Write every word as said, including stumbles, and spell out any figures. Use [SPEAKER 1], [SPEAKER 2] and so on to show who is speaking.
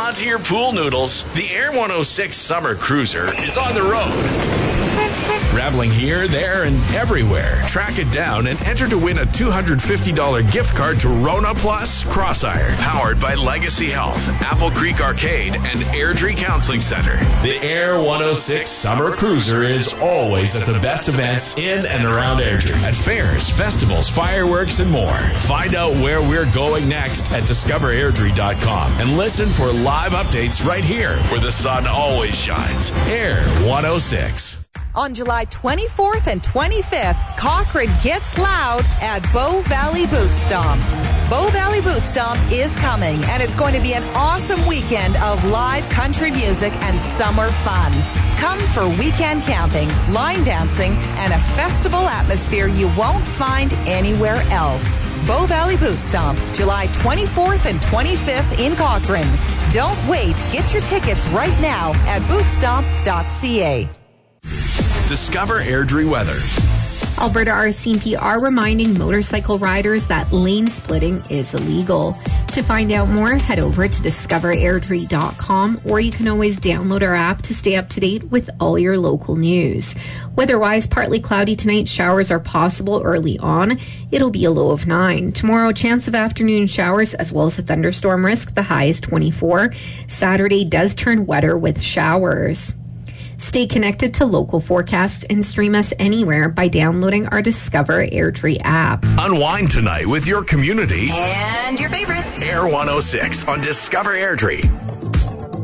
[SPEAKER 1] on to your pool noodles. The Air one oh six Summer Cruiser is on the road. Traveling here, there, and everywhere. Track it down and enter to win a two hundred fifty dollars gift card to Rona Plus Crossiron. Powered by Legacy Health, Apple Creek Arcade, and Airdrie Counseling Center. The Air one oh six Summer Cruiser is always at the best events in and around Airdrie. At fairs, festivals, fireworks, and more. Find out where we're going next at discover airdrie dot com and listen for live updates right here where the sun always shines. Air one oh six.
[SPEAKER 2] On July twenty-fourth and twenty-fifth, Cochrane gets loud at Bow Valley Boot Stomp. Bow Valley Boot Stomp is coming, and it's going to be an awesome weekend of live country music and summer fun. Come for weekend camping, line dancing, and a festival atmosphere you won't find anywhere else. Bow Valley Boot Stomp, July twenty-fourth and twenty-fifth in Cochrane. Don't wait. Get your tickets right now at boot stomp dot c a.
[SPEAKER 1] Discover Airdrie weather.
[SPEAKER 3] Alberta R C M P are reminding motorcycle riders that lane splitting is illegal. To find out more, head over to discover airdrie dot com, or you can always download our app to stay up to date with all your local news. Weather-wise, partly cloudy tonight. Showers are possible early on. It'll be a low of nine. Tomorrow, chance of afternoon showers as well as a thunderstorm risk. The high is twenty-four. Saturday does turn wetter with showers. Stay connected to local forecasts and stream us anywhere by downloading our Discover Airdrie app.
[SPEAKER 1] Unwind tonight with your community
[SPEAKER 4] and your favorites.
[SPEAKER 1] Air one oh six on Discover Airdrie.